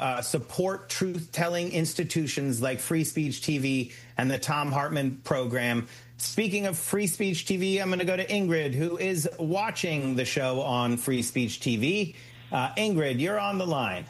support truth-telling institutions like Free Speech TV and the Thom Hartmann program. Speaking of Free Speech TV, I'm going to go to Ingrid, who is watching the show on Free Speech TV. Ingrid, you're on the line.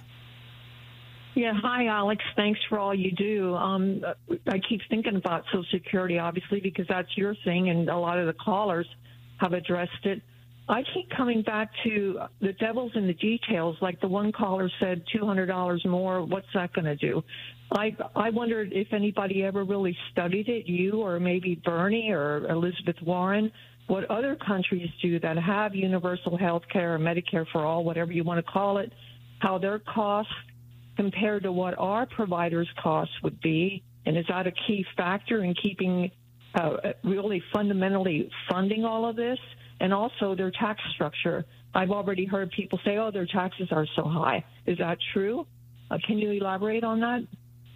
Yeah, hi, Alex. Thanks for all you do. I keep thinking about Social Security, obviously, because that's your thing, and a lot of the callers have addressed it. I keep coming back to the devil's in the details. Like the one caller said, $200 more, what's that going to do? I wondered if anybody ever really studied it, you or maybe Bernie or Elizabeth Warren, what other countries do that have universal health care or Medicare for all, whatever you want to call it, how their costs compared to what our providers' costs would be, and is that a key factor in keeping really fundamentally funding all of this? And also their tax structure. I've already heard people say, oh, their taxes are so high. Is that true? Can you elaborate on that?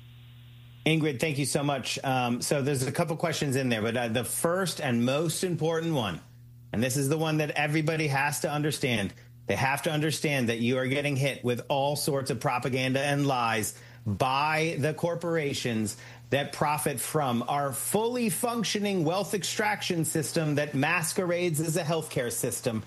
Ingrid, thank you so much. So there's a couple questions in there, but the first and most important one, and this is the one that everybody has to understand, they have to understand that you are getting hit with all sorts of propaganda and lies by the corporations that profit from our fully functioning wealth extraction system that masquerades as a healthcare system.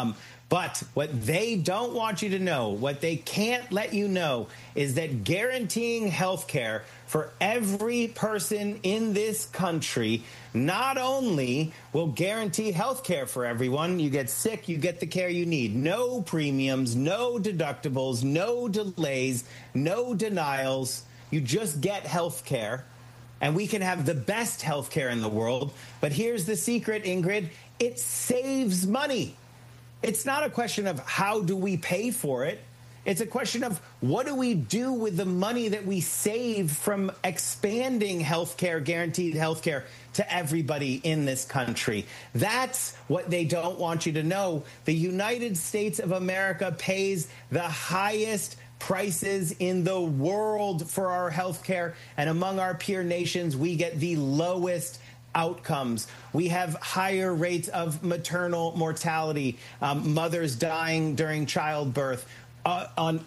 But what they don't want you to know, what they can't let you know, is that guaranteeing healthcare for every person in this country not only will guarantee healthcare for everyone, you get sick, you get the care you need. No premiums, no deductibles, no delays, no denials. You just get healthcare. And we can have the best healthcare in the world. But here's the secret, Ingrid. It saves money. It's not a question of how do we pay for it. It's a question of what do we do with the money that we save from expanding healthcare, guaranteed healthcare to everybody in this country. That's what they don't want you to know. The United States of America pays the highest prices in the world for our health care, and among our peer nations, we get the lowest outcomes. We have higher rates of maternal mortality, mothers dying during childbirth. On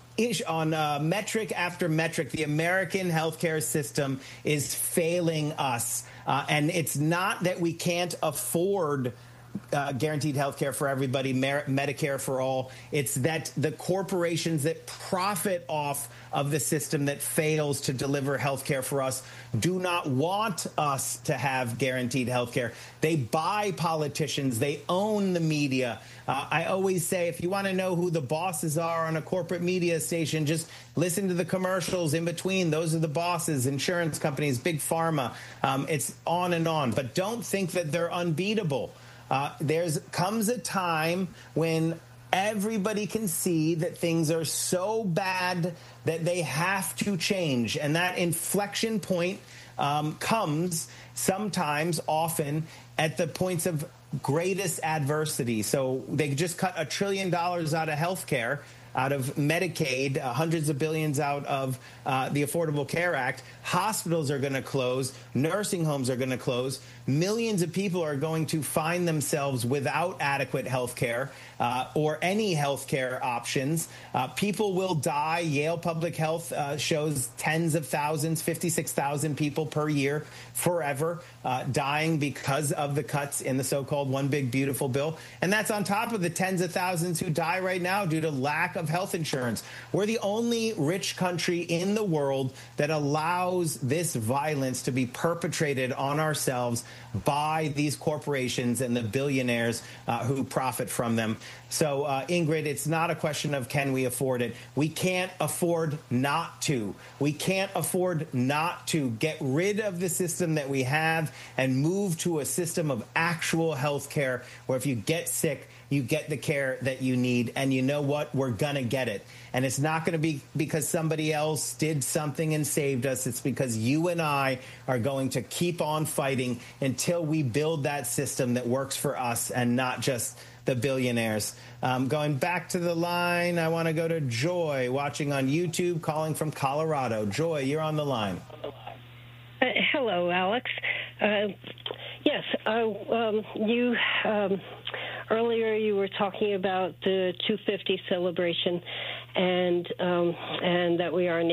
metric after metric, the American healthcare system is failing us. And it's not that we can't afford guaranteed health care for everybody, Medicare for all. It's that the corporations that profit off of the system that fails to deliver health care for us do not want us to have guaranteed health care. They buy politicians. They own the media. I always say, if you want to know who the bosses are on a corporate media station, just listen to the commercials in between. Those are the bosses, insurance companies, big pharma. It's on and on. But don't think that they're unbeatable. Comes a time when everybody can see that things are so bad that they have to change. And that inflection point comes sometimes, often, at the points of greatest adversity. So they just cut $1 trillion out of health care, out of Medicaid, hundreds of billions out of the Affordable Care Act. Hospitals are going to close. Nursing homes are going to close. Millions of people are going to find themselves without adequate health care or any health care options. People will die. Yale Public Health shows tens of thousands, 56,000 people per year forever dying because of the cuts in the so-called One Big Beautiful Bill. And that's on top of the tens of thousands who die right now due to lack of health insurance. We're the only rich country in the world that allows this violence to be perpetrated on ourselves by these corporations and the billionaires who profit from them. So, Ingrid, it's not a question of can we afford it. We can't afford not to. We can't afford not to get rid of the system that we have and move to a system of actual health care where if you get sick, you get the care that you need. And you know what? We're going to get it. And it's not going to be because somebody else did something and saved us. It's because you and I are going to keep on fighting until we build that system that works for us and not just the billionaires. Going back to the line, I want to go to Joy, watching on YouTube, calling from Colorado. Joy, you're on the line. Hello, Alex. Yes, earlier you were talking about the 250 celebration and that we are